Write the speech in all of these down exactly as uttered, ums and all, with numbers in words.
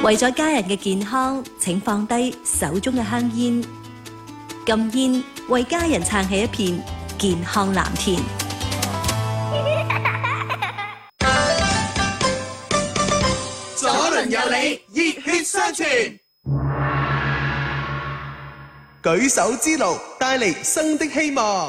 為咗家人嘅健康，請放低手中嘅香煙，禁煙，為家人撐起一片健康藍天。 左鄰右里，熱血相傳。舉手之勞，帶嚟新的希望。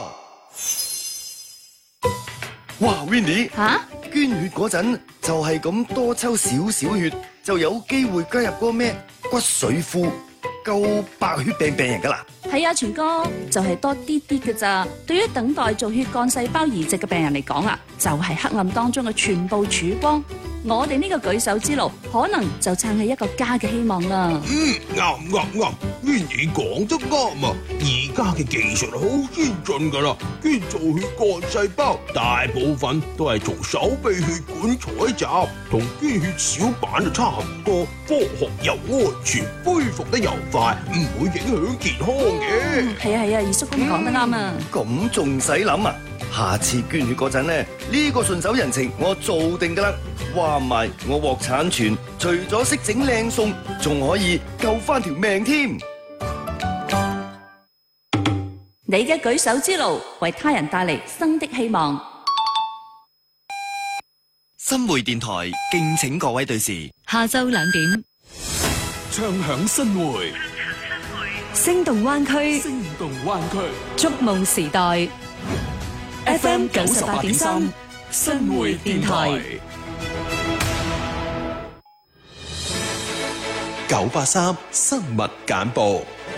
哇 ，Winnie， 吓？ 捐血嗰陣就係咁多抽少少血，就有機會加入嗰個咩骨髓庫，救白血病病人噶啦。 係啊，全哥，就係多啲啲嘅咋。對於等待做血幹細胞移植嘅病人嚟講啊，就係黑暗當中嘅全部曙光。我哋呢個舉手之勞，可能就撐起一個家嘅希望啦。 嗯，啱啱啱 ，Winnie 講得啱啊！而家嘅技術好先進噶啦，捐造血幹細胞大部分都係從手臂血管採集，同捐血小板就差唔多，科學又安全，恢復得又快，唔會影響健康嘅。 係啊係啊，二叔公講得啱啊！ 咁仲使諗啊？下次捐血嗰陣呢，呢個順手人情我做定噶啦。話埋我獲產權，除咗識整靚餸，仲可以救翻條命添。 你嘅舉手之勞，為他人帶嚟新的希望。 新會電台敬請各位對視， 下晝兩點， 唱響新會， 聲動灣區， 聲動灣區， 觸夢時代 F M 九十八點三，新會電台。 九八三生物簡報。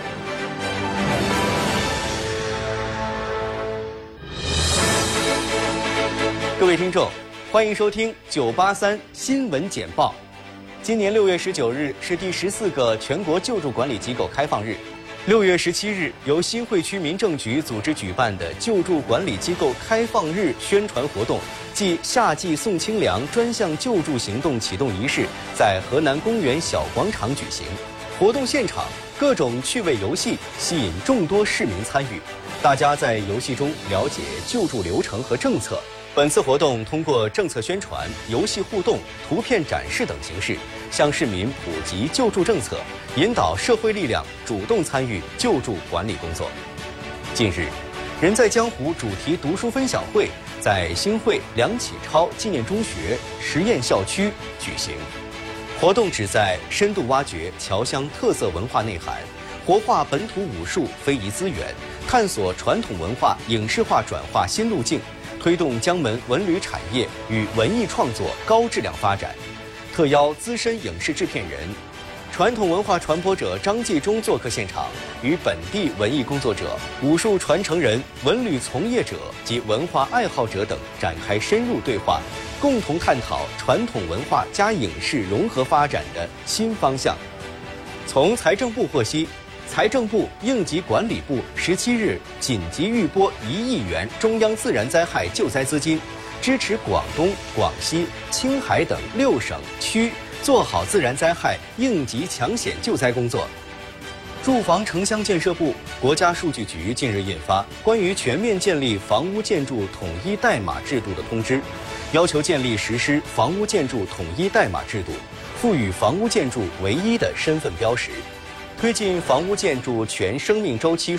各位聽眾，歡迎收聽九八三新聞簡報。今年六月十九日是第十四個全國救助管理機構開放日。六月十七日，由新會區民政局組織舉辦的救助管理機構開放日宣傳活動暨夏季送清涼專項救助行動啟動儀式在河南公園小廣場舉行。活動現場，各種趣味遊戲吸引眾多市民參與，大家在遊戲中了解救助流程和政策。本次活動通過政策宣傳、遊戲互動、圖片展示等形式，向市民普及救助政策，引導社會力量主動參與救助管理工作。近日，人在江湖主題讀書分享會在新會梁啟超紀念中學實驗校區舉行。活動旨在深度挖掘僑鄉特色文化內涵，活化本土武術非遺資源，探索傳統文化影視化轉化新路徑，推動江門文旅產業與文藝創作高質量發展。特邀資深影視製片人、傳統文化傳播者張繼忠做客現場，與本地文藝工作者、武術傳承人、文旅從業者及文化愛好者等展開深入對話，共同探討傳統文化加影視融合發展的新方向。從財政部獲悉，財政部應急管理部十七日緊急預撥一億元中央自然災害救災資金，支持廣東、廣西、青海等六省區做好自然災害應急搶險救災工作。住房城鄉建設部、國家數據局近日印發關於全面建立房屋建築統一代碼制度的通知，要求建立實施房屋建築統一代碼制度，賦予房屋建築唯一的身份標識，推進房屋建築全生命週期